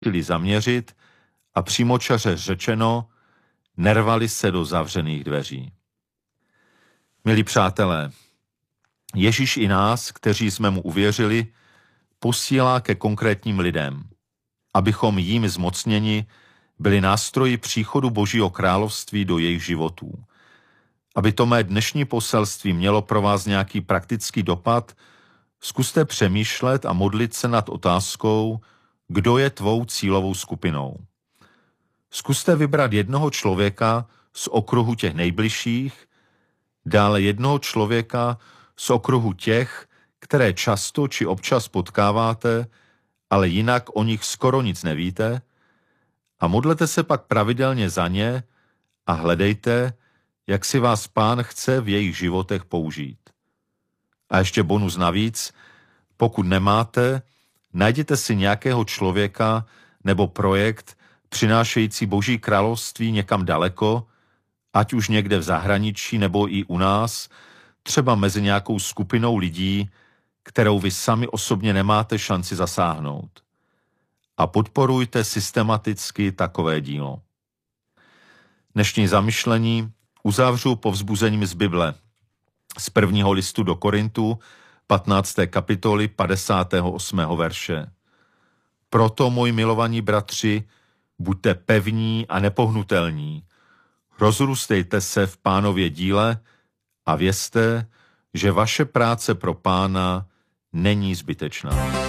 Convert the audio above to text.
zaměřit a přímočaře řečeno, nervali se do zavřených dveří. Milí přátelé, Ježíš i nás, kteří jsme mu uvěřili, posílá ke konkrétním lidem, abychom jím zmocněni byli nástroji příchodu Božího království do jejich životů. Aby to mé dnešní poselství mělo pro vás nějaký praktický dopad, zkuste přemýšlet a modlit se nad otázkou, kdo je tvou cílovou skupinou. Zkuste vybrat jednoho člověka z okruhu těch nejbližších, dále jednoho člověka z okruhu těch, které často či občas potkáváte, ale jinak o nich skoro nic nevíte, a modlete se pak pravidelně za ně a hledejte, jak si vás Pán chce v jejich životech použít. A ještě bonus navíc, pokud nemáte, najděte si nějakého člověka nebo projekt přinášející Boží království někam daleko, ať už někde v zahraničí nebo i u nás, třeba mezi nějakou skupinou lidí, kterou vy sami osobně nemáte šanci zasáhnout. A podporujte systematicky takové dílo. Dnešní zamyšlení uzavřu povzbuzením z Bible, z 1. listu do Korintu, 15. kapitoly, 58. verše. Proto, moji milovaní bratři, buďte pevní a nepohnutelní, rozrůstejte se v Pánově díle a vězte, že vaše práce pro Pána není zbytečná.